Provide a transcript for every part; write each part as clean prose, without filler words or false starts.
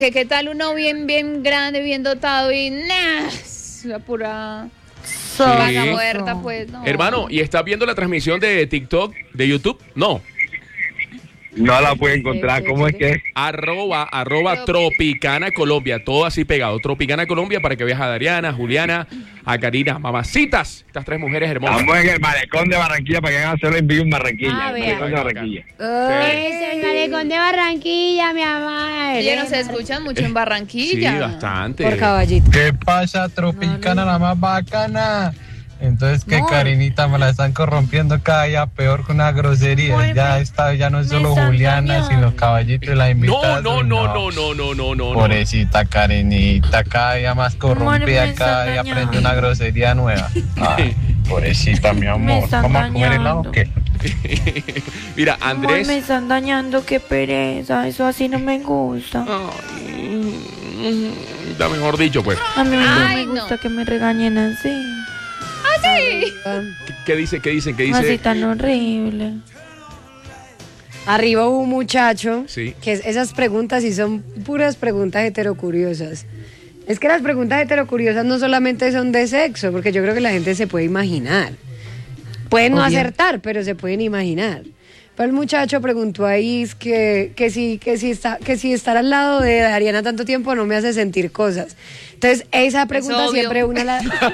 Que qué tal uno bien grande, bien dotado y la pura vaga muerta, pues no. Hermano, ¿y estás viendo la transmisión de TikTok, de YouTube? No. No la puede encontrar, ¿cómo es que? Arroba Tropicana Colombia, todo así pegado, Tropicana Colombia, para que veas a Dariana, Juliana, a Karina, mamacitas, estas tres mujeres hermosas. Estamos en el malecón de Barranquilla para que hagan hacerlo en vivo en Barranquilla. Ah, el malecón de Barranquilla. Es el malecón de Barranquilla, mi amor. Oye, no se escuchan mucho en Barranquilla. Sí, bastante. Por Caballito. ¿Qué pasa, Tropicana, la más bacana? Entonces que Karinita me la están corrompiendo cada día peor con una grosería. Ya no es solo Juliana, sino Caballito y la invitada. No. Pobrecita Karinita, cada día más corrompida, cada día aprende una grosería nueva. Ay, pobrecita, mi amor. ¿Vamos a comer helado o qué? Mira, Andrés. Me están dañando, qué pereza. Eso así no me gusta. Está mejor dicho, pues. A mí no me gusta que me regañen así. Sí. ¿Qué dicen? Así tan horrible. Arriba hubo un muchacho Sí. que esas preguntas sí son puras preguntas heterocuriosas. Es que las preguntas heterocuriosas no solamente son de sexo, porque yo creo que la gente se puede imaginar. Pueden no acertar, pero se pueden imaginar. Pero el muchacho preguntó ahí que si estar al lado de Dariana tanto tiempo no me hace sentir cosas. Entonces, esa pregunta siempre una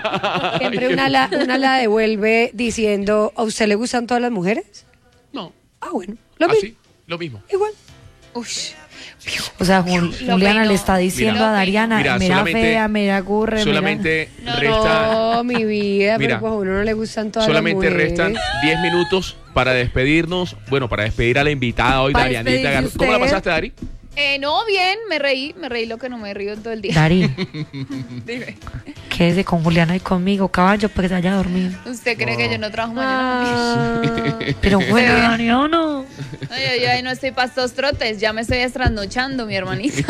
la devuelve diciendo, ¿a usted le gustan todas las mujeres? No. Ah, bueno, lo mismo. Lo mismo. Igual. Ush. O sea, Juliana le está diciendo a Dariana, mira fea, mira curre, solamente mira... resta... No, mi vida, Mira, pero pues a uno no le gustan todas solamente las mujeres. restan 10 minutos para despedirnos. Bueno, para despedir a la invitada hoy, Darianita García. ¿Cómo la pasaste, Dari? No, bien, me reí lo que no me río en todo el día. Dari, Dime. quédese con Juliana y conmigo, caballo, para que se haya dormido. ¿Usted cree que yo no trabajo mañana? Pero bueno, Dariana. Ay, no estoy para estos trotes, ya me estoy trasnochando, mi hermanita.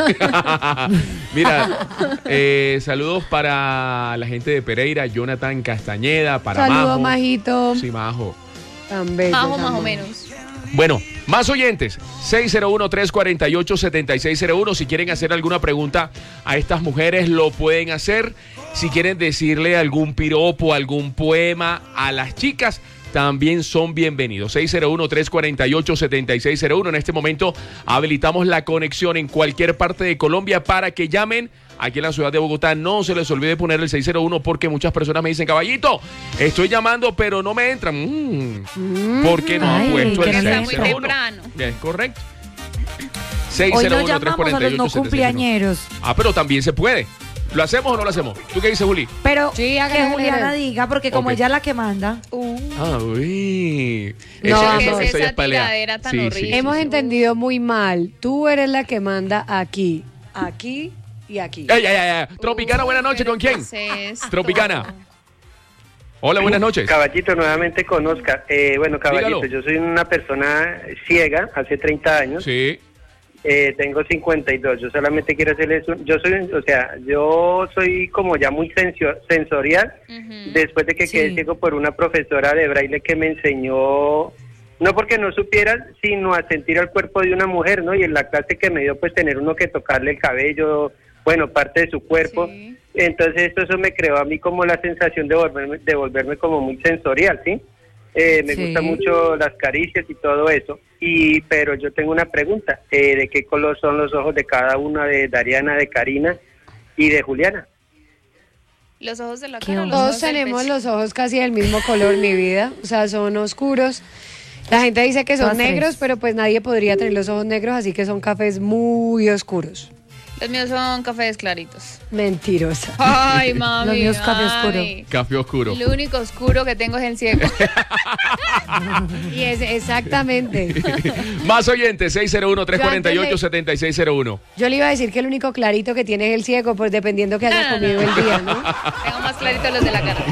Mira, saludos para la gente de Pereira, Jonathan Castañeda, para Saludos, Majo. Majito. Sí, Majo. Tan bello. Más o menos. Bueno, más oyentes, 601-348-7601. Si quieren hacer alguna pregunta a estas mujeres, lo pueden hacer. Si quieren decirle algún piropo, algún poema a las chicas, también son bienvenidos. 601-348-7601. En este momento habilitamos la conexión en cualquier parte de Colombia para que llamen. Aquí en la ciudad de Bogotá no se les olvide poner el 601 porque muchas personas me dicen, caballito, estoy llamando pero no me entran. Porque no han puesto el 601. Muy temprano. Es correcto. Hoy no llamamos a los no cumpleañeros. Pero también se puede. ¿Lo hacemos o no lo hacemos? ¿Tú qué dices, Juli? Pero sí, que Juliana diga, porque como ella es la que manda. Uy. No, esa tiradera tan horrible. Hemos entendido muy mal. Tú eres la que manda aquí y aquí. Tropicana, buenas noches. ¿Con quién? Tropicana. Hola, buenas noches. Caballito, nuevamente con Oscar. Bueno, Caballito, Dígalo. yo soy una persona ciega, hace 30 años. Sí. Tengo 52. Yo solamente quiero hacerles yo soy como ya muy sensorial. Después de que quedé ciego por una profesora de braille que me enseñó, no porque no supiera, sino a sentir el cuerpo de una mujer, ¿no? Y en la clase que me dio, pues tener uno que tocarle el cabello, bueno, parte de su cuerpo. Sí. Entonces eso me creó a mí como la sensación de volverme como muy sensorial, ¿sí? Me gustan mucho las caricias y todo eso. Pero yo tengo una pregunta, ¿de qué color son los ojos de cada una, de Dariana, de Karina y de Juliana? Los ojos de la cara. Todos tenemos los ojos casi del mismo color, mi vida. O sea, son oscuros. La gente dice que son negros, pero pues nadie podría tener los ojos negros, así que son cafés muy oscuros. Los míos son cafés claritos. Mentirosa. Ay, mami. Los míos café oscuro. Café oscuro. Lo único oscuro que tengo es el ciego. Y es exactamente. Más oyentes, 601-348-7601. Yo le iba a decir que el único clarito que tiene es el ciego, pues dependiendo que haya comido el día, ¿no? Tengo más clarito los de la cara.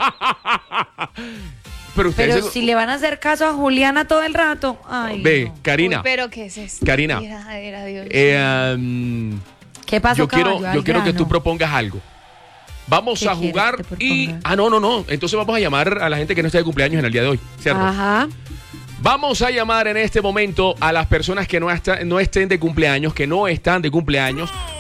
Pero si le van a hacer caso a Juliana todo el rato. Ay, ve, no. Karina. Uy, pero ¿qué es esto? Karina. ¿Qué pasó, yo quiero que tú propongas algo. Vamos a jugar y... No. Entonces vamos a llamar a la gente que no está de cumpleaños en el día de hoy, ¿cierto? Ajá. Vamos a llamar en este momento a las personas que no estén de cumpleaños, que no están de cumpleaños,